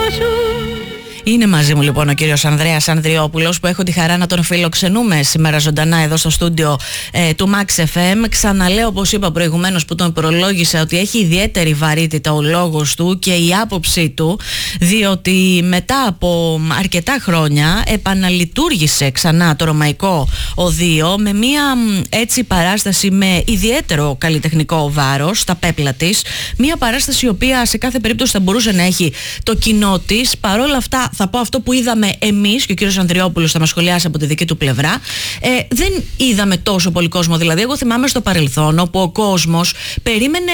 Είναι μαζί μου λοιπόν ο κύριος Ανδρέας Ανδριόπουλος, που έχω τη χαρά να τον φιλοξενούμε σήμερα ζωντανά εδώ στο στούντιο του Max FM. Ξαναλέω, όπως είπα προηγουμένως που τον προλόγησα, ότι έχει ιδιαίτερη βαρύτητα ο λόγος του και η άποψή του, διότι μετά από αρκετά χρόνια επαναλειτουργήσε ξανά το Ρωμαϊκό Οδείο με μια έτσι παράσταση με ιδιαίτερο καλλιτεχνικό βάρος στα πέπλα της. Μια παράσταση η οποία σε κάθε περίπτωση θα μπορούσε να έχει το κοινό της. Παρόλα αυτά, θα πω αυτό που είδαμε εμείς, και ο κύριος Ανδριόπουλος θα μας σχολιάσει από τη δική του πλευρά. Δεν είδαμε τόσο πολύ κόσμο. Δηλαδή, εγώ θυμάμαι στο παρελθόν όπου ο κόσμος περίμενε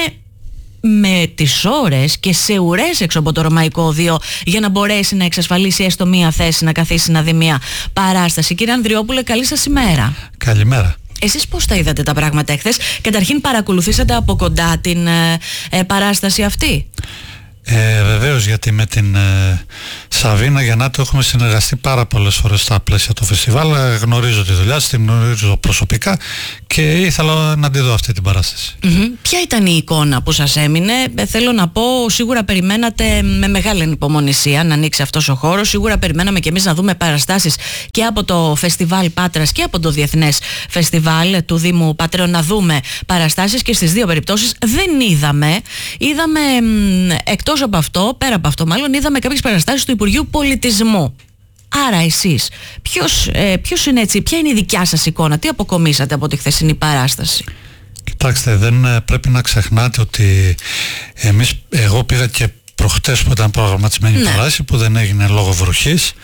με τις ώρες και σε ουρές έξω από το Ρωμαϊκό Οδείο για να μπορέσει να εξασφαλίσει έστω μία θέση να καθίσει να δει μία παράσταση. Κύριε Ανδριόπουλε, καλή σας ημέρα. Καλημέρα. Εσείς πώς τα είδατε τα πράγματα εχθές? Καταρχήν, παρακολουθήσατε από κοντά την παράσταση αυτή? Βεβαίως, γιατί με την Σαβίνα Γεννάτου έχουμε συνεργαστεί πάρα πολλές φορές στα πλαίσια του φεστιβάλ. Γνωρίζω τη δουλειά της, την γνωρίζω προσωπικά και ήθελα να τη δω αυτή την παράσταση. Ποια ήταν η εικόνα που σας έμεινε? Θέλω να πω, σίγουρα περιμένατε με μεγάλη ανυπομονησία να ανοίξει αυτός ο χώρος. Σίγουρα περιμέναμε και εμείς να δούμε παραστάσεις και από το Φεστιβάλ Πάτρας και από το Διεθνές Φεστιβάλ του Δήμου Πατρέων, να δούμε παραστάσεις, και στις δύο περιπτώσεις δεν είδαμε. Είδαμε εκτός από αυτό, πέρα από αυτό μάλλον, είδαμε κάποιες παραστάσεις του Υπουργείου Πολιτισμού. Άρα εσείς, ποιος είναι έτσι, ποια είναι η δικιά σας εικόνα, τι αποκομίσατε από τη χθεσινή παράσταση? Κοιτάξτε, δεν πρέπει να ξεχνάτε ότι εγώ πήγα και προχτές που ήταν προγραμματισμένη η παράσταση, που δεν έγινε λόγω βροχής,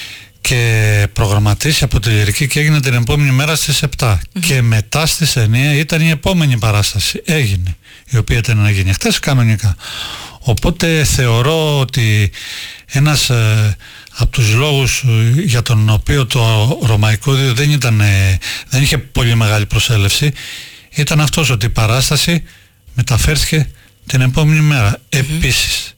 και προγραμματίσει από τη Λυρική και έγινε την επόμενη μέρα στις 7 και μετά στις 9 ήταν η επόμενη παράσταση, έγινε, η οποία ήταν να γίνει χτες κανονικά. Οπότε θεωρώ ότι ένας από τους λόγους για τον οποίο το Ρωμαϊκό Οδείο δεν είχε πολύ μεγάλη προσέλευση ήταν αυτός, ότι η παράσταση μεταφέρθηκε την επόμενη μέρα. Επίσης,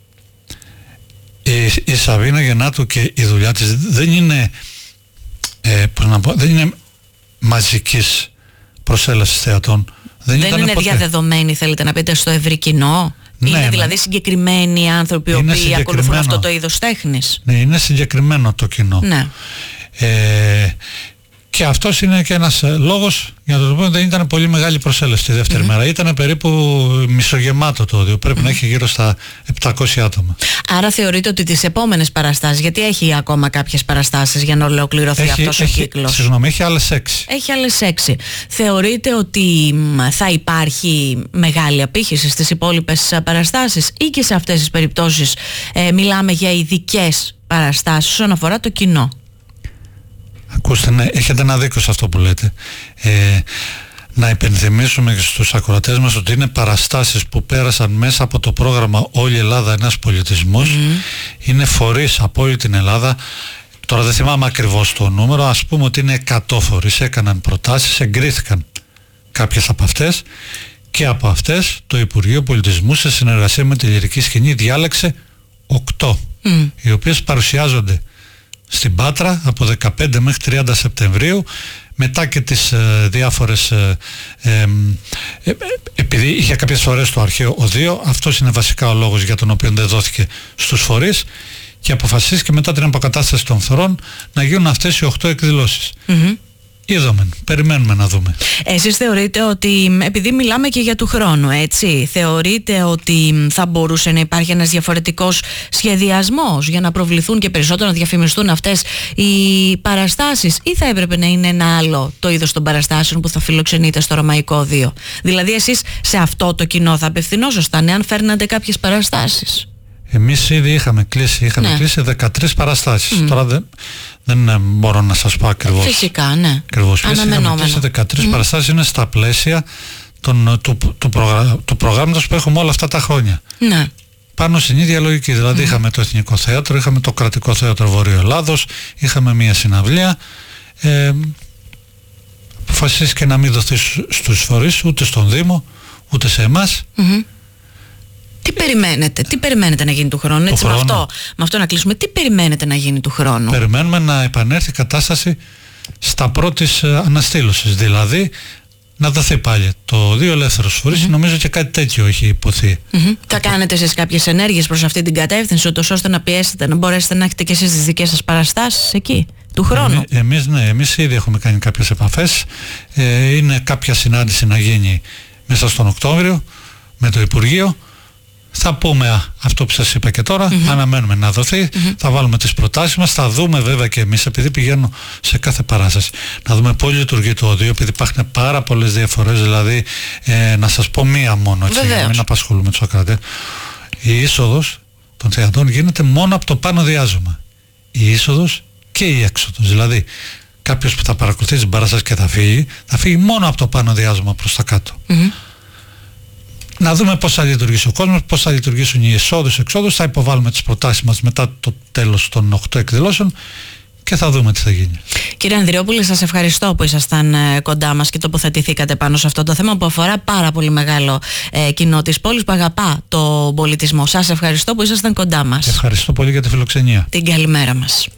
η Σαβίνα Γεννάτου και η δουλειά της δεν είναι, δεν είναι μαζικής προσέλευσης θεατών. Δεν είναι διαδεδομένη, θέλετε να πείτε, στο ευρύ κοινό? Είναι δηλαδή συγκεκριμένοι άνθρωποι οι οποίοι ακολουθούν αυτό το είδος τέχνης? Ναι, είναι συγκεκριμένο το κοινό. Ναι. Και αυτός είναι και ένας λόγος για τον οποίο δεν ήταν πολύ μεγάλη προσέλευση τη δεύτερη μέρα. Ήταν περίπου μισογεμάτο το Οδείο. Πρέπει να έχει γύρω στα 700 άτομα. Άρα θεωρείτε ότι τις επόμενες παραστάσεις, γιατί έχει ακόμα κάποιες παραστάσεις για να ολοκληρωθεί αυτός ο κύκλος? Συγγνώμη, έχει άλλες 6. Έχει άλλες 6. Θεωρείτε ότι θα υπάρχει μεγάλη απήχηση στις υπόλοιπες παραστάσεις, ή και σε αυτές τις περιπτώσεις μιλάμε για ειδικές παραστάσεις όσον αφορά το κοινό? Ακούστε, ναι, έχετε ένα δίκιο σε αυτό που λέτε. Να υπενθυμίσουμε και στους ακροατές μας ότι είναι παραστάσεις που πέρασαν μέσα από το πρόγραμμα Όλη η Ελλάδα ένας πολιτισμός. Είναι φορείς από όλη την Ελλάδα. Τώρα δεν θυμάμαι ακριβώς το νούμερο, ας πούμε ότι είναι 100 φορείς. Έκαναν προτάσεις, εγκρίθηκαν κάποιες από αυτές, και από αυτές το Υπουργείο Πολιτισμού σε συνεργασία με τη Λυρική Σκηνή διάλεξε 8, οι οποίες παρουσιάζονται στην Πάτρα από 15 μέχρι 30 Σεπτεμβρίου, μετά και τις διάφορες επειδή είχε κάποιες φορές το αρχαίο Οδείο, αυτός είναι βασικά ο λόγος για τον οποίο δεν δόθηκε στους φορείς, και αποφασίστηκε μετά την αποκατάσταση των θωρών να γίνουν αυτές οι 8 εκδηλώσεις. Είδαμε, περιμένουμε να δούμε. Εσείς θεωρείτε ότι, επειδή μιλάμε και για του χρόνου, έτσι, θεωρείτε ότι θα μπορούσε να υπάρχει ένας διαφορετικός σχεδιασμός για να προβληθούν και περισσότερο, να διαφημιστούν αυτές οι παραστάσεις, ή θα έπρεπε να είναι ένα άλλο το είδος των παραστάσεων που θα φιλοξενείτε στο Ρωμαϊκό Οδείο? Δηλαδή εσείς σε αυτό το κοινό θα απευθυνόσασταν εάν φέρνατε κάποιες παραστάσεις? Εμείς ήδη είχαμε κλείσει 13 παραστάσεις. Τώρα δεν μπορώ να σας πω ακριβώς. Φυσικά, ναι. Είχαμε κλείσει 13 παραστάσεις, είναι στα πλαίσια του προγράμματος που έχουμε όλα αυτά τα χρόνια. Ναι. Πάνω στην ίδια λογική. Δηλαδή είχαμε το Εθνικό Θέατρο, είχαμε το Κρατικό Θέατρο Βορείου Ελλάδος, είχαμε μια συναυλία. Αποφασίστηκε να μην δοθεί στους φορείς, ούτε στον Δήμο, ούτε σε εμάς. Τι περιμένετε να γίνει του χρόνου? Έτσι, με αυτό να κλείσουμε. Τι περιμένετε να γίνει του χρόνου? Περιμένουμε να επανέλθει η κατάσταση στα πρώτης αναστήλωσης. Δηλαδή να δοθεί πάλι το 2 ελεύθερος φορείς. Νομίζω και κάτι τέτοιο έχει υποθεί. Θα κάνετε εσείς κάποιες ενέργειες προς αυτή την κατεύθυνση, ώστε να πιέσετε, να μπορέσετε να έχετε και εσείς τις δικές σας παραστάσεις εκεί του χρόνου? Εμείς ήδη έχουμε κάνει κάποιες επαφές. Είναι κάποια συνάντηση να γίνει μέσα στον Οκτώβριο με το Υπουργείο. Θα πούμε αυτό που σας είπα και τώρα, αναμένουμε να δοθεί, θα βάλουμε τις προτάσεις μας, θα δούμε βέβαια και εμείς, επειδή πηγαίνω σε κάθε παράσταση, να δούμε πώς λειτουργεί το οδείο, επειδή υπάρχουν πάρα πολλές διαφορές, δηλαδή να σας πω μία μόνο, έτσι, για να μην απασχολούμε τους ακροατές. Η είσοδος των θεατών γίνεται μόνο από το πάνω διάζωμα. Η είσοδος και η έξοδος, δηλαδή κάποιος που θα παρακολουθήσει την παράσταση και θα φύγει μόνο από το πάνω διάζωμα προς τα κάτω. Να δούμε πώς θα λειτουργήσει ο κόσμος, πώς θα λειτουργήσουν οι εισόδους-εξόδους. Θα υποβάλουμε τις προτάσεις μας μετά το τέλος των 8 εκδηλώσεων και θα δούμε τι θα γίνει. Κύριε Ανδριόπουλε, σας ευχαριστώ που ήσασταν κοντά μας και τοποθετηθήκατε πάνω σε αυτό το θέμα που αφορά πάρα πολύ μεγάλο κοινό της πόλης που αγαπά το πολιτισμό. Σας ευχαριστώ που ήσασταν κοντά μας. Ευχαριστώ πολύ για τη φιλοξενία. Την καλημέρα μας.